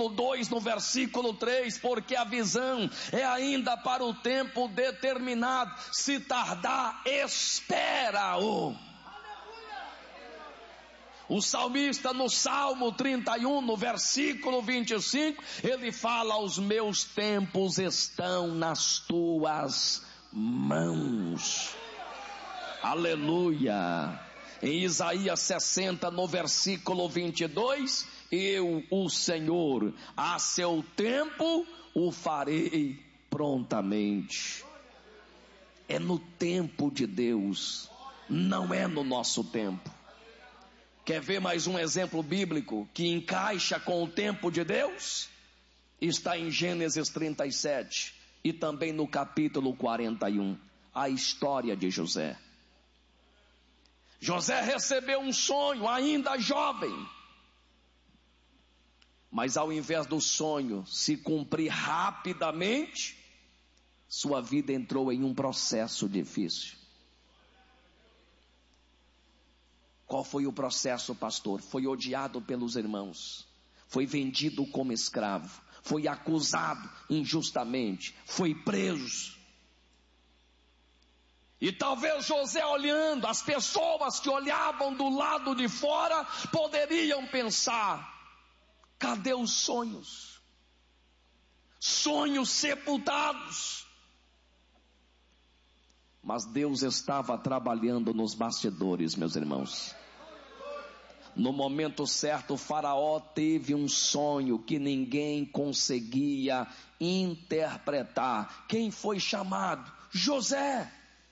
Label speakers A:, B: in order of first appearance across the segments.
A: capítulo 2, no versículo 3, porque a visão é ainda para o tempo determinado, se tardar, espera-o. O salmista no Salmo 31, no versículo 25, ele fala: os meus tempos estão nas tuas mãos. Aleluia. Em Isaías 60, no versículo 22, eu, o Senhor, a seu tempo o farei prontamente. É no tempo de Deus, não é no nosso tempo. Quer ver mais um exemplo bíblico que encaixa com o tempo de Deus? Está em Gênesis 37 e também no capítulo 41, a história de José. José recebeu um sonho ainda jovem, mas ao invés do sonho se cumprir rapidamente, sua vida entrou em um processo difícil. Qual foi o processo, pastor? Foi odiado pelos irmãos, foi vendido como escravo, foi acusado injustamente, foi preso. E talvez José, olhando, as pessoas que olhavam do lado de fora poderiam pensar: cadê os sonhos? Sonhos sepultados. Mas Deus estava trabalhando nos bastidores, meus irmãos. No momento certo, o faraó teve um sonho que ninguém conseguia interpretar. Quem foi chamado? José.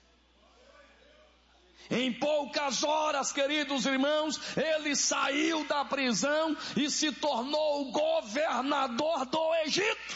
A: Em poucas horas, queridos irmãos, ele saiu da prisão e se tornou o governador do Egito.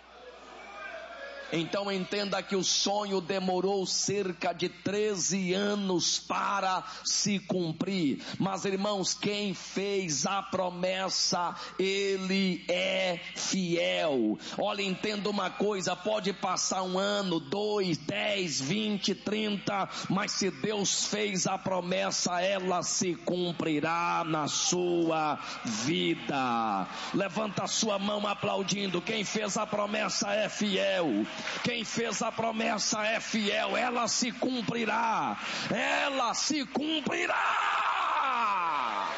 A: Então entenda que o sonho demorou cerca de 13 anos para se cumprir. Mas irmãos, quem fez a promessa, ele é fiel. Olha, entenda uma coisa: pode passar 1 ano, 2, 10, 20, 30, mas se Deus fez a promessa, ela se cumprirá na sua vida. Levanta a sua mão aplaudindo. Quem fez a promessa é fiel. Quem fez a promessa é fiel, ela se cumprirá, ela se cumprirá.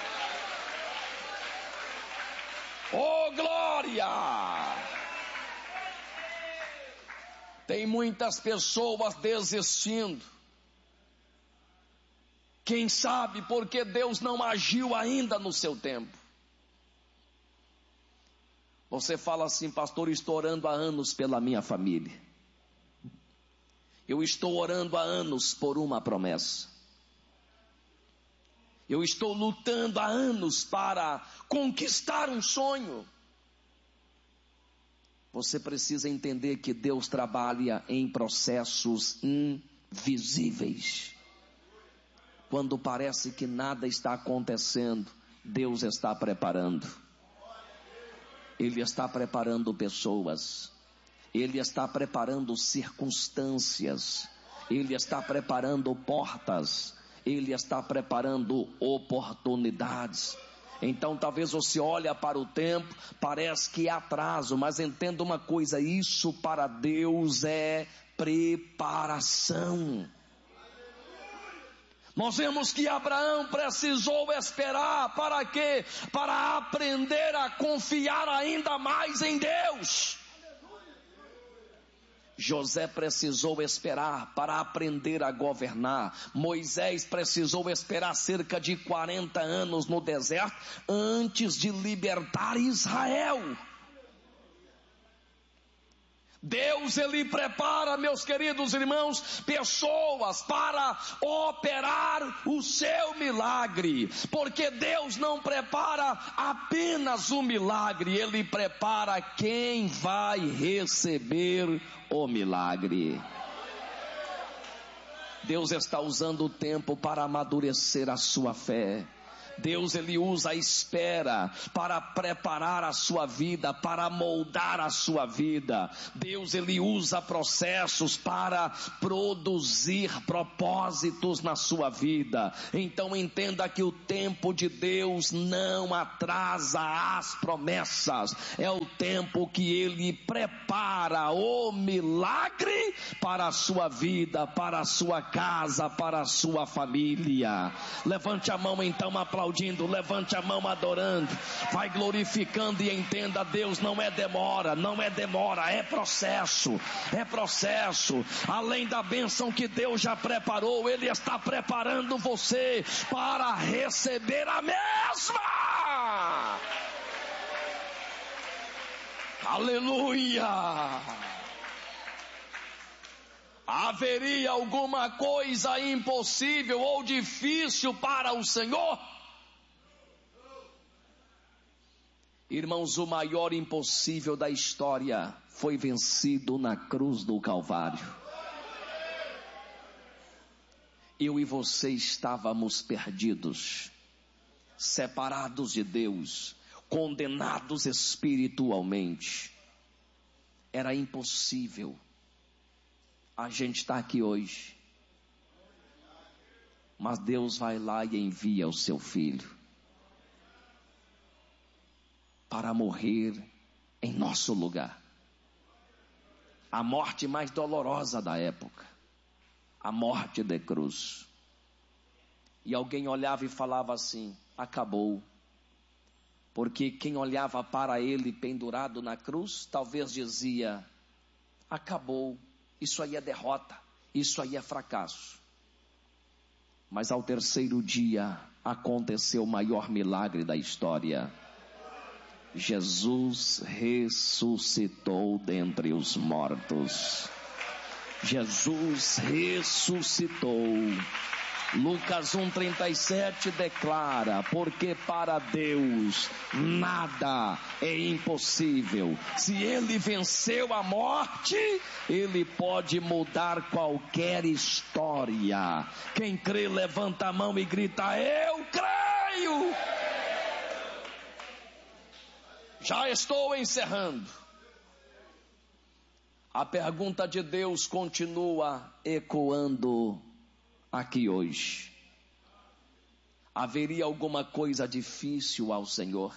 A: Oh glória! Tem muitas pessoas desistindo. Quem sabe porque Deus não agiu ainda no seu tempo. Você fala assim: pastor, estou orando há anos pela minha família. Eu estou orando há anos por uma promessa. Eu estou lutando há anos para conquistar um sonho. Você precisa entender que Deus trabalha em processos invisíveis. Quando parece que nada está acontecendo, Deus está preparando. Ele está preparando pessoas, Ele está preparando circunstâncias, Ele está preparando portas, Ele está preparando oportunidades. Então talvez você olhe para o tempo, parece que é atraso, mas entenda uma coisa: isso para Deus é preparação. Nós vemos que Abraão precisou esperar para quê? Para aprender a confiar ainda mais em Deus. José precisou esperar para aprender a governar. Moisés precisou esperar cerca de 40 anos no deserto antes de libertar Israel. Deus, Ele prepara, meus queridos irmãos, pessoas para operar o seu milagre, porque Deus não prepara apenas o milagre, Ele prepara quem vai receber o milagre. Deus está usando o tempo para amadurecer a sua fé. Deus, ele usa a espera para preparar a sua vida, para moldar a sua vida. Deus, ele usa processos para produzir propósitos na sua vida. Então entenda que o tempo de Deus não atrasa as promessas. É o tempo que ele prepara o milagre para a sua vida, para a sua casa, para a sua família. Levante a mão então aplaudindo, levante a mão adorando, vai glorificando e entenda: Deus não é demora, é processo, além da bênção que Deus já preparou, Ele está preparando você para receber a mesma. Aleluia! Haveria alguma coisa impossível ou difícil para o Senhor? Irmãos, o maior impossível da história foi vencido na cruz do Calvário. Eu e você estávamos perdidos, separados de Deus, condenados espiritualmente. Era impossível a gente estar aqui hoje. Mas Deus vai lá e envia o seu filho para morrer em nosso lugar. A morte mais dolorosa da época, a morte de cruz. E alguém olhava e falava assim: acabou. Porque quem olhava para ele pendurado na cruz, talvez dizia: acabou, isso aí é derrota, isso aí é fracasso. Mas ao terceiro dia aconteceu o maior milagre da história. Jesus ressuscitou dentre os mortos. Jesus ressuscitou. Lucas 1,37 declara: porque para Deus nada é impossível. Se Ele venceu a morte, Ele pode mudar qualquer história. Quem crê, levanta a mão e grita: eu creio. Já estou encerrando. A pergunta de Deus continua ecoando aqui hoje. Haveria alguma coisa difícil ao Senhor?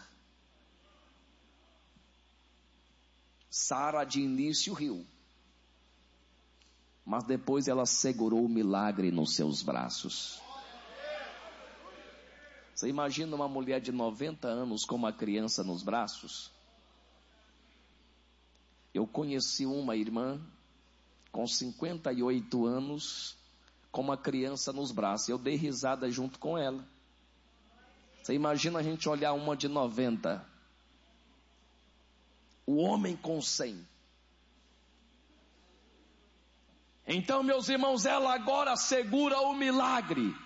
A: Sara de início riu, mas depois ela segurou o milagre nos seus braços. Você imagina uma mulher de 90 anos com uma criança nos braços? Eu conheci uma irmã com 58 anos com uma criança nos braços. Eu dei risada junto com ela. Você imagina a gente olhar uma de 90, o homem com 100. Então, meus irmãos, ela agora segura o milagre.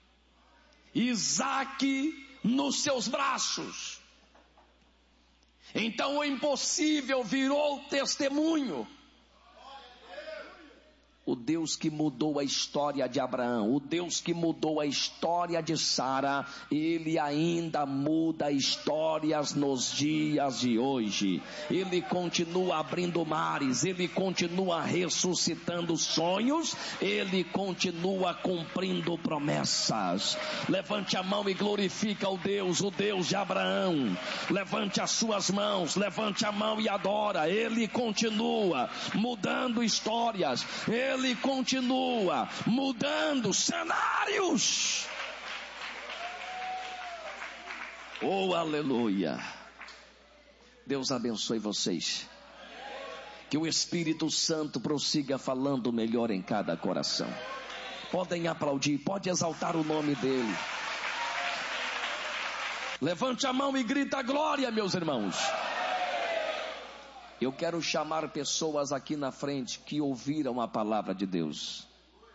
A: Isaque nos seus braços. Então o impossível virou testemunho. O Deus que mudou a história de Abraão, o Deus que mudou a história de Sara, Ele ainda muda histórias nos dias de hoje. Ele continua abrindo mares, Ele continua ressuscitando sonhos, Ele continua cumprindo promessas. Levante a mão e glorifica o Deus de Abraão. Levante as suas mãos, levante a mão e adora. Ele continua mudando histórias, Ele continua mudando cenários. Oh, aleluia. Deus abençoe vocês. Que o Espírito Santo prossiga falando melhor em cada coração. Podem aplaudir, pode exaltar o nome dele. Levante a mão e grita glória, meus irmãos. Eu quero chamar pessoas aqui na frente que ouviram a palavra de Deus.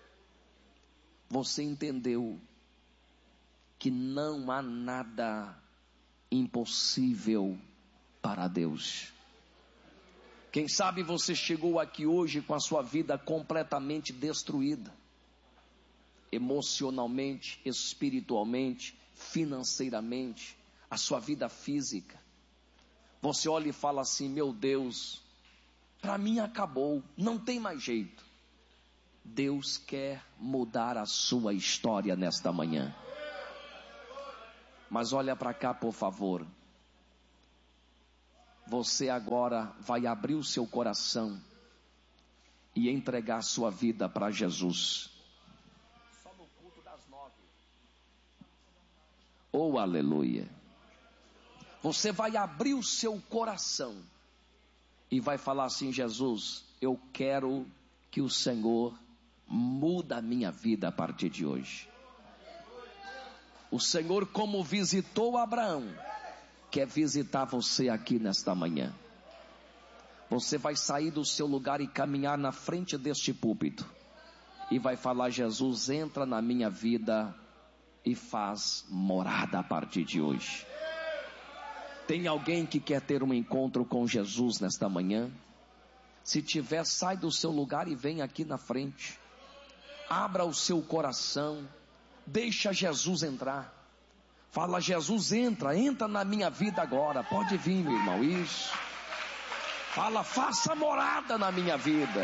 A: Você entendeu que não há nada impossível para Deus. Quem sabe você chegou aqui hoje com a sua vida completamente destruída, emocionalmente, espiritualmente, financeiramente, a sua vida física. Você olha e fala assim: meu Deus, para mim acabou, não tem mais jeito. Deus quer mudar a sua história nesta manhã. Mas olha para cá, por favor. Você agora vai abrir o seu coração e entregar sua vida para Jesus. Só no culto das 9. Oh, aleluia. Você vai abrir o seu coração e vai falar assim: Jesus, eu quero que o Senhor muda a minha vida a partir de hoje. O Senhor, como visitou Abraão, quer visitar você aqui nesta manhã. Você vai sair do seu lugar e caminhar na frente deste púlpito e vai falar: Jesus, entra na minha vida e faz morada a partir de hoje. Tem alguém que quer ter um encontro com Jesus nesta manhã? Se tiver, sai do seu lugar e vem aqui na frente. Abra o seu coração, deixa Jesus entrar. Fala: Jesus, entra na minha vida agora. Pode vir, meu irmão. Isso. Fala: faça morada na minha vida.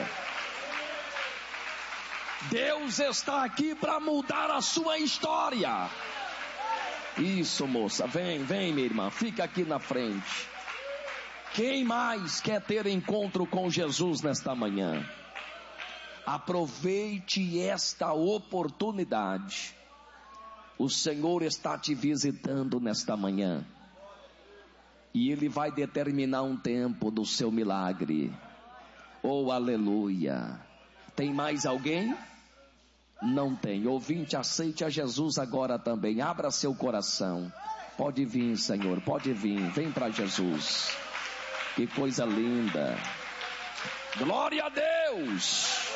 A: Deus está aqui para mudar a sua história. Isso, moça. Vem, minha irmã. Fica aqui na frente. Quem mais quer ter encontro com Jesus nesta manhã? Aproveite esta oportunidade. O Senhor está te visitando nesta manhã. E Ele vai determinar um tempo do seu milagre. Oh, aleluia. Tem mais alguém? Não tem. Ouvinte, aceite a Jesus agora também. Abra seu coração. Pode vir, Senhor, pode vir. Vem para Jesus. Que coisa linda. Glória a Deus.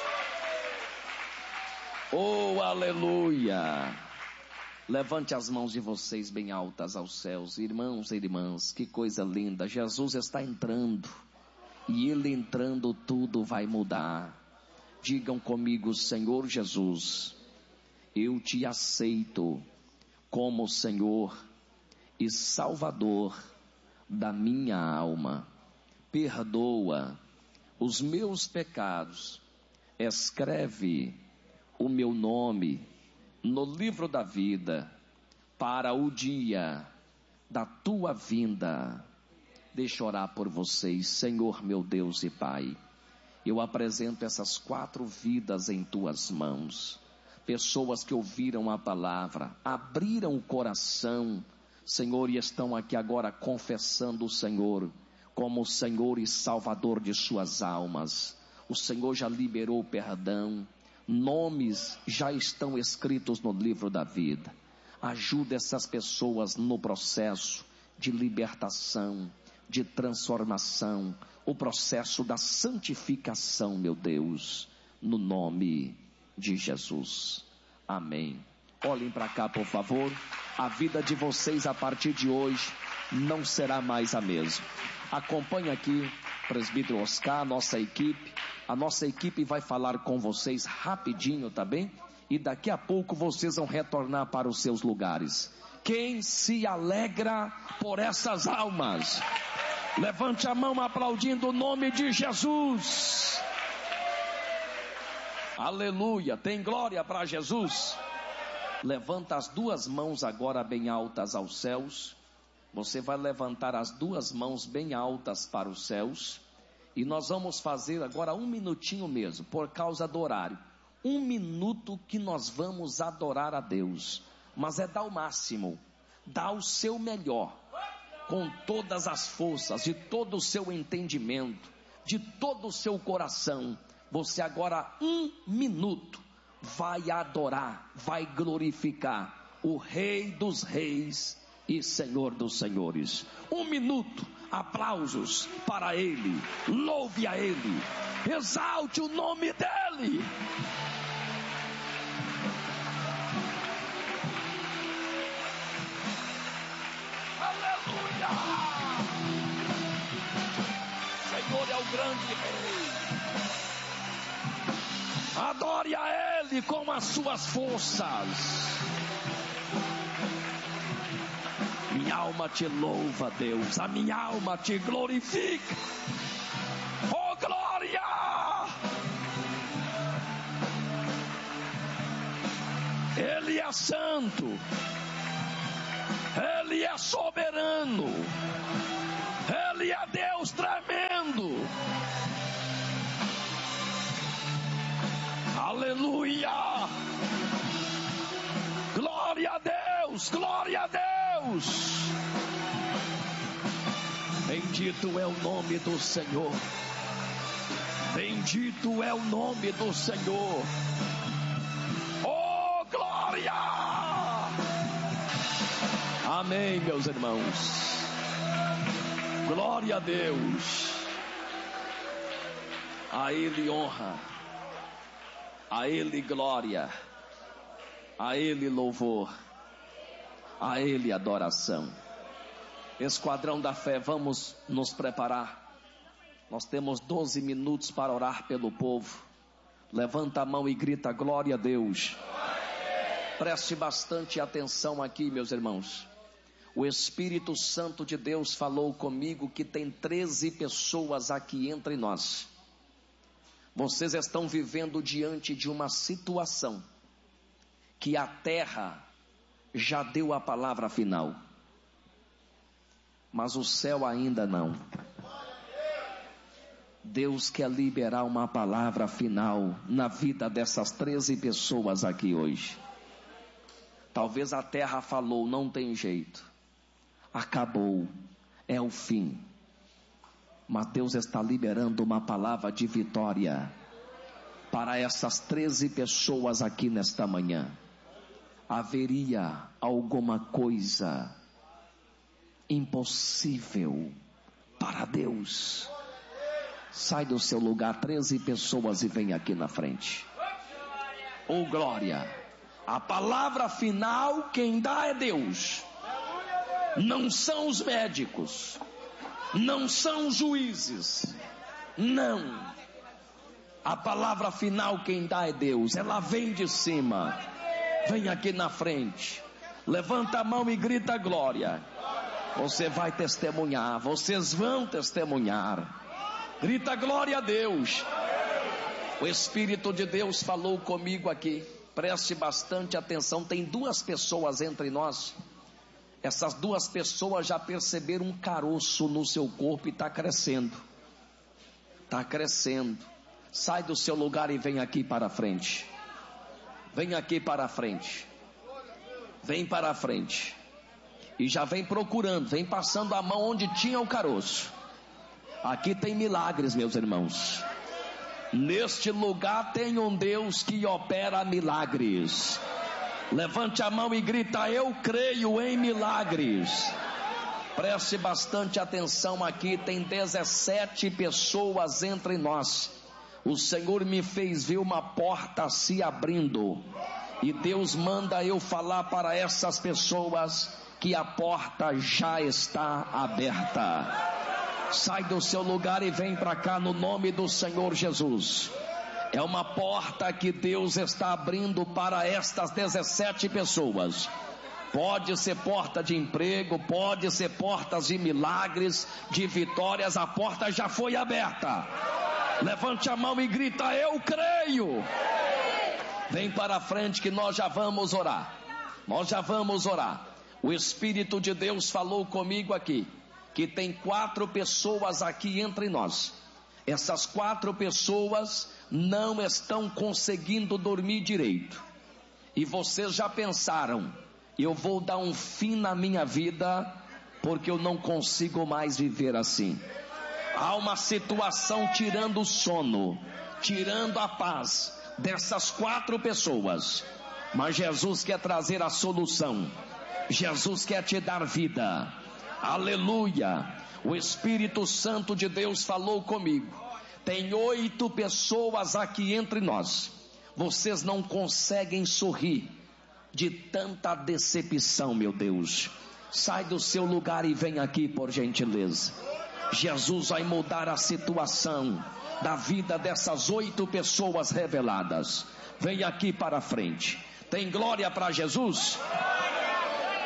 A: Oh, aleluia. Levante as mãos de vocês bem altas aos céus. Irmãos e irmãs, que coisa linda. Jesus está entrando. E Ele entrando, tudo vai mudar. Digam comigo: Senhor Jesus, eu te aceito como Senhor e Salvador da minha alma. Perdoa os meus pecados. Escreve o meu nome no livro da vida para o dia da tua vinda. Deixa eu orar por vocês. Senhor, meu Deus e Pai, eu apresento essas 4 vidas em tuas mãos. Pessoas que ouviram a palavra, abriram o coração, Senhor, e estão aqui agora confessando o Senhor como o Senhor e Salvador de suas almas. O Senhor já liberou perdão. Nomes já estão escritos no livro da vida. Ajuda essas pessoas no processo de libertação, de transformação, o processo da santificação, meu Deus, no nome de Jesus. Amém. Olhem para cá, por favor. A vida de vocês a partir de hoje não será mais a mesma. Acompanhe aqui, presbítero Oscar, a nossa equipe vai falar com vocês rapidinho, tá bem? E daqui a pouco vocês vão retornar para os seus lugares. Quem se alegra por essas almas? Levante a mão aplaudindo o nome de Jesus. Aleluia, tem glória para Jesus. Levanta as 2 mãos agora bem altas aos céus. Você vai levantar as 2 mãos bem altas para os céus. E nós vamos fazer agora 1 minutinho mesmo, por causa do horário. 1 minuto que nós vamos adorar a Deus. Mas é dar o máximo, dar o seu melhor, com todas as forças, de todo o seu entendimento, de todo o seu coração. Você agora 1 minuto vai adorar, vai glorificar o Rei dos Reis e Senhor dos Senhores. 1 minuto, aplausos para Ele, louve a Ele, exalte o nome dEle. Aleluia! Senhor é o grande Rei. Adore a Ele com as suas forças. alma te louva, Deus. A minha alma te glorifica. Oh, glória! Ele é santo. Ele é soberano. Ele é Deus tremendo. Aleluia! Glória a Deus! Glória a Deus! Bendito é o nome do Senhor. Bendito é o nome do Senhor. Oh, glória! Amém, meus irmãos. Glória a Deus. A Ele honra. A Ele glória. A Ele louvor. A Ele adoração. Esquadrão da fé, vamos nos preparar. Nós temos 12 minutos para orar pelo povo. Levanta a mão e grita glória a Deus. Preste bastante atenção aqui, meus irmãos. O Espírito Santo de Deus falou comigo que tem 13 pessoas aqui entre nós. Vocês estão vivendo diante de uma situação que a terra já deu a palavra final, mas o céu ainda não. Deus quer liberar uma palavra final na vida dessas 13 pessoas aqui hoje. Talvez a terra falou, não tem jeito, acabou, é o fim. Mas Deus está liberando uma palavra de vitória para essas 13 pessoas aqui nesta manhã. Haveria alguma coisa impossível para Deus? Sai do seu lugar, 13 pessoas, e vem aqui na frente. Oh, glória! A palavra final quem dá é Deus. Não são os médicos, não são os juízes, não. A palavra final quem dá é Deus. Ela vem de cima. Vem aqui na frente. Levanta a mão e grita glória. Você vai testemunhar. Vocês vão testemunhar. Grita glória a Deus. O Espírito de Deus falou comigo aqui. Preste bastante atenção. Tem 2 pessoas entre nós. Essas 2 pessoas já perceberam um caroço no seu corpo e está crescendo. Está crescendo. Sai do seu lugar e vem aqui para a frente. Vem aqui para a frente. Vem para a frente. E já vem procurando, vem passando a mão onde tinha o caroço. Aqui tem milagres, meus irmãos. Neste lugar tem um Deus que opera milagres. Levante a mão e grita: eu creio em milagres. Preste bastante atenção aqui. Tem 17 pessoas entre nós. O Senhor me fez ver uma porta se abrindo. E Deus manda eu falar para essas pessoas que a porta já está aberta. Sai do seu lugar e vem para cá no nome do Senhor Jesus. É uma porta que Deus está abrindo para estas 17 pessoas. Pode ser porta de emprego, pode ser portas de milagres, de vitórias. A porta já foi aberta. Levante a mão e grita: eu creio. Vem para a frente que nós já vamos orar. Nós já vamos orar. O Espírito de Deus falou comigo aqui que tem 4 pessoas aqui entre nós. Essas 4 pessoas não estão conseguindo dormir direito. E vocês já pensaram: eu vou dar um fim na minha vida, porque eu não consigo mais viver assim. Há uma situação tirando o sono, tirando a paz dessas 4 pessoas. Mas Jesus quer trazer a solução. Jesus quer te dar vida. Aleluia. O Espírito Santo de Deus falou comigo. Tem 8 pessoas aqui entre nós. Vocês não conseguem sorrir de tanta decepção, meu Deus. Sai do seu lugar e vem aqui, por gentileza. Jesus vai mudar a situação da vida dessas 8 pessoas reveladas. Vem aqui para a frente. Tem glória para Jesus?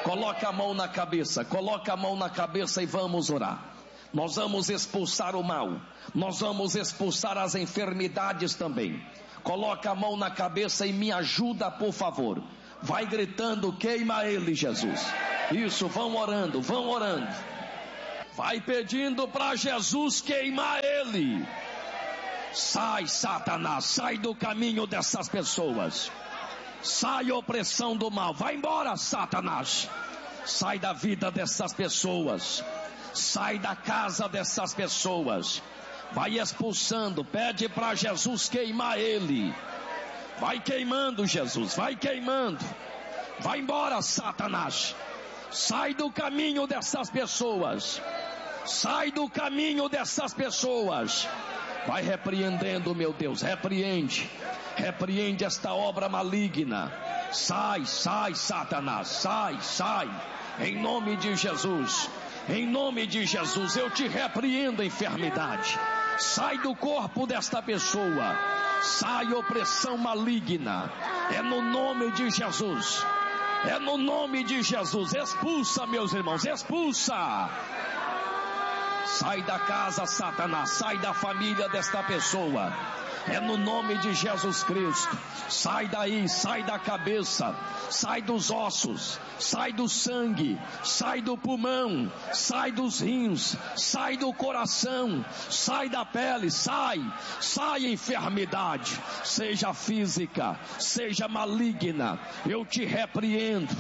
A: Coloca a mão na cabeça, coloca a mão na cabeça e vamos orar. Nós vamos expulsar o mal, nós vamos expulsar as enfermidades também. Coloca a mão na cabeça e me ajuda, por favor. Vai gritando, queima ele, Jesus. Isso, vão orando, vão orando. Vai pedindo para Jesus queimar ele. Sai, Satanás, sai do caminho dessas pessoas. Sai, opressão do mal. Vai embora, Satanás. Sai da vida dessas pessoas. Sai da casa dessas pessoas. Vai expulsando. Pede para Jesus queimar ele. Vai queimando, Jesus. Vai queimando. Vai embora, Satanás. Sai do caminho dessas pessoas. Sai do caminho dessas pessoas. Vai repreendendo, meu Deus. Repreende. Repreende esta obra maligna. Sai, sai, Satanás. Sai, sai. Em nome de Jesus. Em nome de Jesus, eu te repreendo, enfermidade. Sai do corpo desta pessoa. Sai, opressão maligna. É no nome de Jesus. É no nome de Jesus. Expulsa, meus irmãos, expulsa. Sai da casa, Satanás. Sai da família desta pessoa. É no nome de Jesus Cristo. Sai daí, sai da cabeça, sai dos ossos, sai do sangue, sai do pulmão, sai dos rins, sai do coração, sai da pele, sai enfermidade, seja física, seja maligna, eu te repreendo,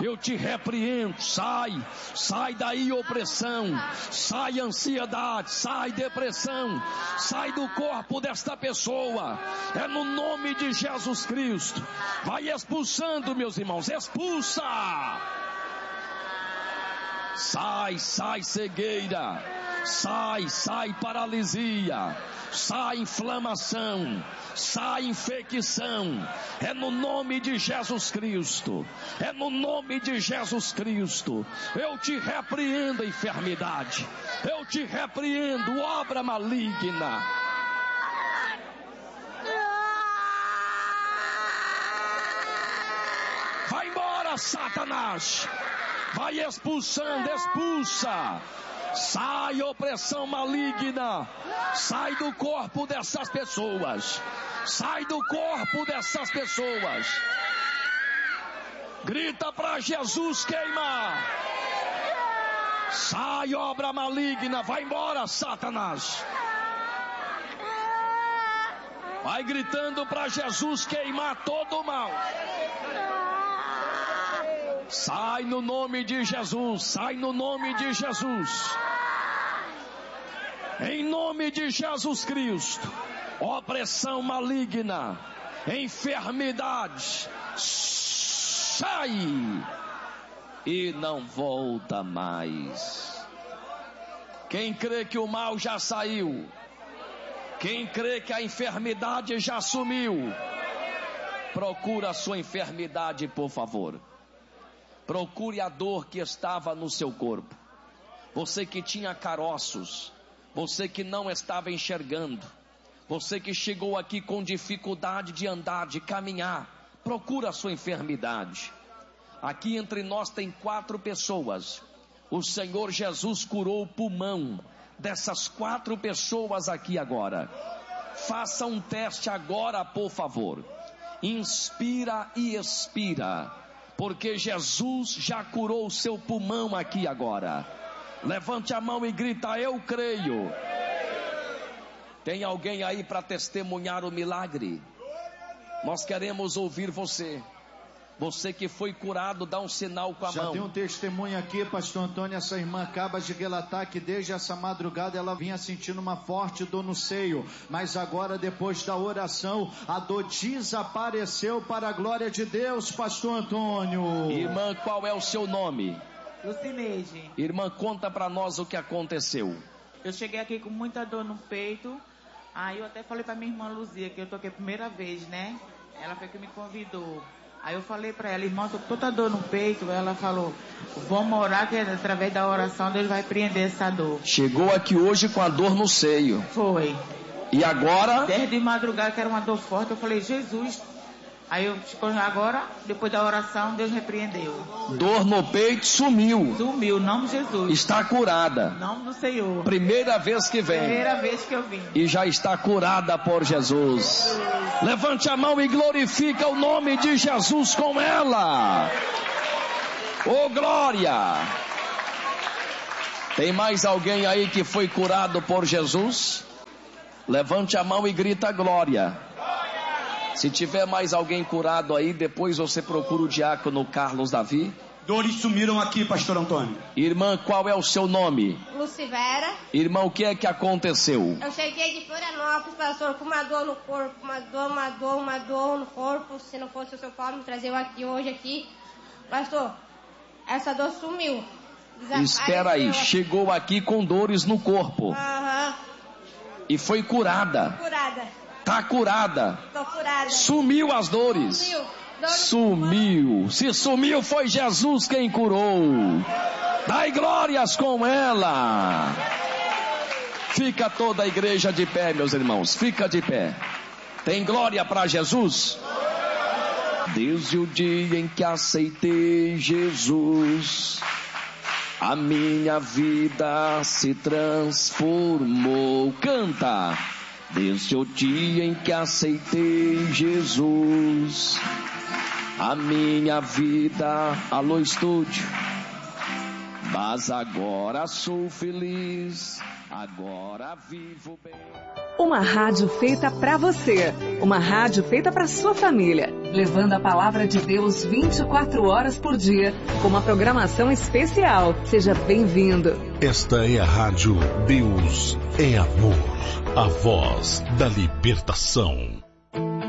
A: sai daí opressão, sai ansiedade, sai depressão, sai do corpo desta pessoa. É no nome de Jesus Cristo. Vai expulsando, meus irmãos, expulsa. Sai cegueira. Sai paralisia. Sai inflamação. Sai infecção. É no nome de Jesus Cristo. É no nome de Jesus Cristo. Eu te repreendo, enfermidade. Eu te repreendo, obra maligna. Vai embora, Satanás. Vai expulsando, expulsa. Sai, opressão maligna. Sai do corpo dessas pessoas. Sai do corpo dessas pessoas. Grita para Jesus queimar. Sai, obra maligna. Vai embora, Satanás. Vai gritando para Jesus queimar todo o mal. Sai no nome de Jesus, sai no nome de Jesus. Em nome de Jesus Cristo. Opressão maligna, enfermidade, sai e não volta mais. Quem crê que o mal já saiu, quem crê que a enfermidade já sumiu, procura a sua enfermidade, por favor. Procure a dor que estava no seu corpo. Você que tinha caroços, você que não estava enxergando, você que chegou aqui com dificuldade de andar, de caminhar, procura a sua enfermidade. Aqui entre nós tem 4 pessoas. O Senhor Jesus curou o pulmão dessas 4 pessoas aqui agora. Faça um teste agora, por favor. Inspira e expira, porque Jesus já curou o seu pulmão aqui agora. Levante a mão e grita: eu creio. Tem alguém aí para testemunhar o milagre? Nós queremos ouvir você. Você que foi curado, dá um sinal com a mão.
B: Já tem um testemunho aqui, pastor Antônio. Essa irmã acaba de relatar que desde essa madrugada ela vinha sentindo uma forte dor no seio, mas agora, depois da oração, a dor desapareceu para a glória de Deus, pastor Antônio.
A: Irmã, qual é o seu nome?
C: Lucineide.
A: Irmã, conta para nós o que aconteceu.
C: Eu cheguei aqui com muita dor no peito. Aí eu até falei para minha irmã Luzia, que eu tô aqui a primeira vez, né? Ela foi que me convidou. Aí eu falei para ela: irmã, tô com toda dor no peito. Ela falou: vamos orar, que através da oração Deus vai prender essa dor.
A: Chegou aqui hoje com a dor no seio.
C: Foi.
A: E agora?
C: Desde madrugada, que era uma dor forte, eu falei: Jesus, Aí agora, depois da oração, Deus repreendeu.
A: Dor no peito sumiu.
C: Sumiu, em nome de Jesus.
A: Está curada.
C: Em nome do Senhor.
A: Primeira vez que vem.
C: Primeira vez que eu vim.
A: E já está curada por Jesus. Levante a mão e glorifica o nome de Jesus com ela. Oh, glória! Tem mais alguém aí que foi curado por Jesus? Levante a mão e grita glória. Se tiver mais alguém curado aí, depois você procura o diácono Carlos Davi.
D: Dores sumiram aqui, pastor Antônio.
A: Irmã, qual é o seu nome?
E: Lucivera.
A: Irmã, o que é que aconteceu?
E: Eu cheguei de Florianópolis, pastor, com uma dor no corpo, uma dor no corpo. Se não fosse o seu Paulo me trazer aqui hoje aqui. Pastor, essa dor sumiu.
A: Espera aí, chegou aqui com dores no corpo.
E: Aham.
A: E foi curada.
E: Curada.
A: Tá curada.
E: Tô curada.
A: Sumiu as dores. Sumiu. Se sumiu, foi Jesus quem curou. Dai glórias com ela. Fica toda a igreja de pé, meus irmãos. Fica de pé. Tem glória para Jesus? Desde o dia em que aceitei Jesus, a minha vida se transformou. Canta. Desde o dia em que aceitei Jesus, a minha vida, alô estúdio, mas agora sou feliz, agora vivo bem.
F: Uma rádio feita para você, uma rádio feita para sua família, levando a palavra de Deus 24 horas por dia, com uma programação especial. Seja bem-vindo.
G: Esta é a rádio Deus é Amor, a voz da libertação.